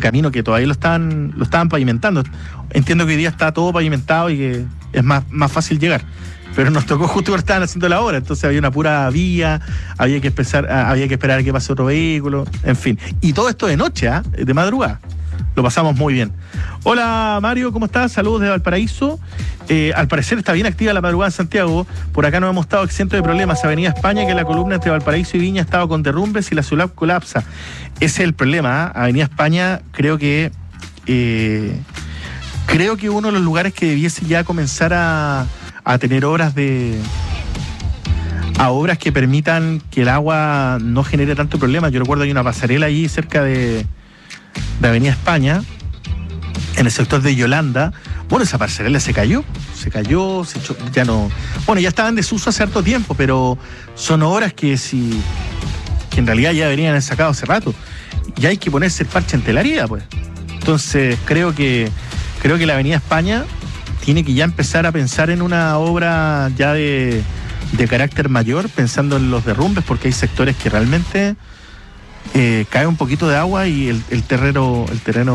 camino que todavía lo estaban pavimentando. Entiendo que hoy día está todo pavimentado y que es más fácil llegar. Pero nos tocó justo cuando estaban haciendo la obra, entonces había una pura vía, había que esperar a que pase otro vehículo, en fin. Y todo esto de noche, de madrugada. Lo pasamos muy bien. Hola Mario, ¿cómo estás? Saludos de Valparaíso. Al parecer está bien activa la madrugada en Santiago. Por acá no hemos estado exentos de problemas. Avenida España, que la columna entre Valparaíso y Viña ha estado con derrumbes y la ciudad colapsa. Ese es el problema. Avenida España, creo que uno de los lugares que debiese ya comenzar a tener obras que permitan que el agua no genere tanto problema. Yo recuerdo hay una pasarela allí cerca de Avenida España, en el sector de Yolanda. Bueno, esa pasarela se echó, ya no. Bueno, ya estaba en desuso hace harto tiempo, pero son obras que en realidad ya deberían haber sacado hace rato. Ya hay que ponerse el parche en telaría, pues. Entonces, creo que la Avenida España tiene que ya empezar a pensar en una obra ya de carácter mayor, pensando en los derrumbes, porque hay sectores que realmente cae un poquito de agua y el terreno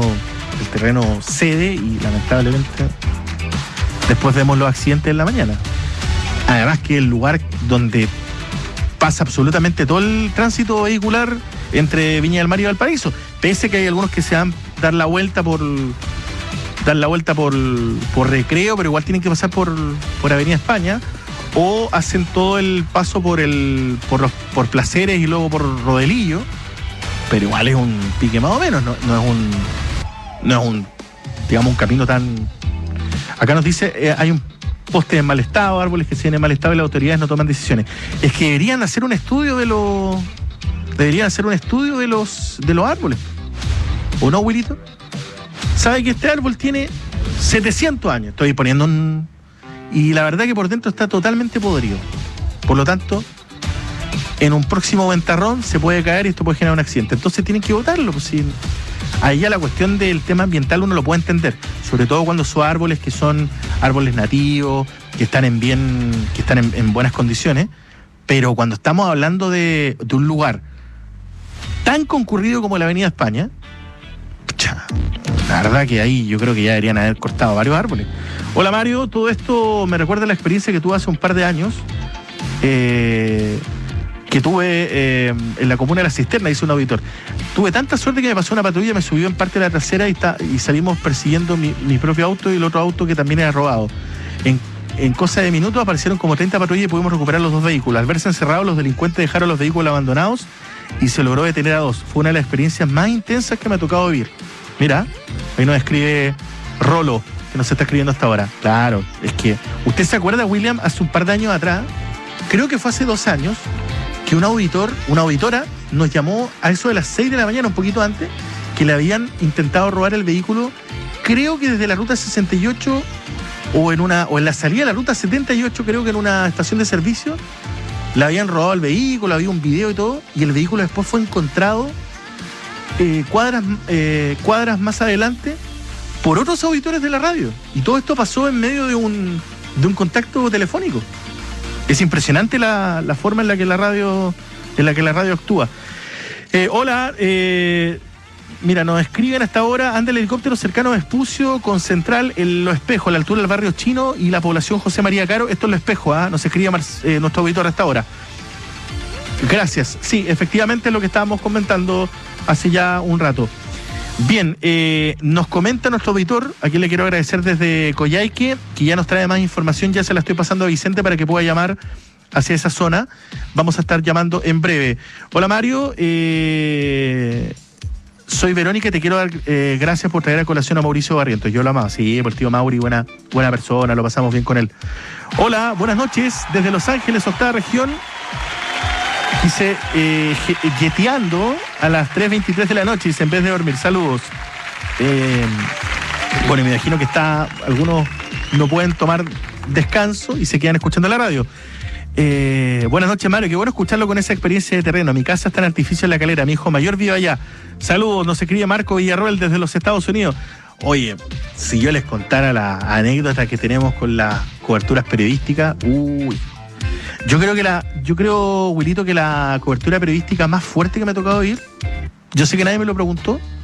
cede y lamentablemente después vemos los accidentes en la mañana. Además que el lugar donde pasa absolutamente todo el tránsito vehicular entre Viña del Mar y Valparaíso, pese que hay algunos que se van a dar la vuelta por Recreo, pero igual tienen que pasar por Avenida España, o hacen todo el paso por Placeres y luego por Rodelillo, pero igual es un pique más o menos, no es un digamos un camino tan. Acá nos dice hay un poste en mal estado, árboles que siguen en mal estado y las autoridades no toman decisiones. Es que deberían hacer un estudio de los árboles, ¿o no, Wilito? Sabe que este árbol tiene 700 años. Estoy poniendo y la verdad que por dentro está totalmente podrido. Por lo tanto, en un próximo ventarrón se puede caer y esto puede generar un accidente. Entonces tienen que botarlo. Pues, si ahí ya la cuestión del tema ambiental uno lo puede entender. Sobre todo cuando son árboles que son árboles nativos, que están en buenas condiciones. Pero cuando estamos hablando de un lugar tan concurrido como la Avenida España, la verdad que ahí yo creo que ya deberían haber cortado varios árboles. Hola Mario, todo esto me recuerda a la experiencia que tuve hace un par de años, que tuve en la comuna de La Cisterna, dice un auditor. Tuve tanta suerte que me pasó una patrulla, me subió en parte de la trasera y salimos persiguiendo mi propio auto y el otro auto que también era robado. En cosa de minutos aparecieron como 30 patrullas y pudimos recuperar los dos vehículos. Al verse encerrados, los delincuentes dejaron los vehículos abandonados y se logró detener a dos. Fue una de las experiencias más intensas que me ha tocado vivir. Mira, ahí nos escribe Rolo, que nos está escribiendo hasta ahora. Claro, es que, ¿usted se acuerda, William, hace un par de años atrás, creo que fue hace 2 años, que una auditora nos llamó a eso de las 6 de la mañana, un poquito antes, que le habían intentado robar el vehículo, creo que desde la ruta 68 o en la salida de la ruta 78, creo que en una estación de servicio, le habían robado el vehículo, había un video y todo, y el vehículo después fue encontrado cuadras más adelante por otros auditores de la radio. Y todo esto pasó en medio de un contacto telefónico. Es impresionante la forma en la que la radio actúa. Hola, mira, nos escriben hasta ahora, anda el helicóptero cercano a Vespucio con central en Los Espejos, a la altura del barrio Chino y la población José María Caro. Esto es Los Espejos, nos escribe nuestro auditor hasta ahora. Gracias. Sí, efectivamente es lo que estábamos comentando hace ya un rato. Bien, nos comenta nuestro auditor, a quien le quiero agradecer desde Coyhaique, que ya nos trae más información, ya se la estoy pasando a Vicente para que pueda llamar hacia esa zona. Vamos a estar llamando en breve. Hola Mario, soy Verónica y te quiero dar gracias por traer a colación a Mauricio Barrientos. Yo lo amaba, sí, por el tío Mauri, buena persona, lo pasamos bien con él. Hola, buenas noches, desde Los Ángeles, 8ª región. Dice, yeteando a las 3:23 de la noche, dice, en vez de dormir. Saludos. Bueno, me imagino que algunos no pueden tomar descanso y se quedan escuchando la radio. Buenas noches, Mario, qué bueno escucharlo con esa experiencia de terreno. Mi casa está en Artificio en La Calera, mi hijo mayor vive allá. Saludos, nos escribe Marco Villarroel desde los Estados Unidos. Oye, si yo les contara la anécdota que tenemos con las coberturas periodísticas, Yo creo, Wilito, que la cobertura periodística más fuerte que me ha tocado vivir, yo sé que nadie me lo preguntó,